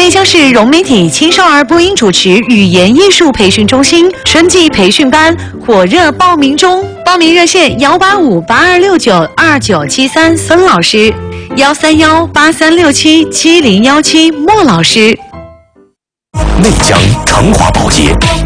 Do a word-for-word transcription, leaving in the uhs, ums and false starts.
内江市融媒体青少儿播音主持语言艺术培训中心春季培训班火热报名中，报名热线幺八五八二六九二九七三孙老师，幺三幺八三六七七零幺七莫老师。 内江成华宝街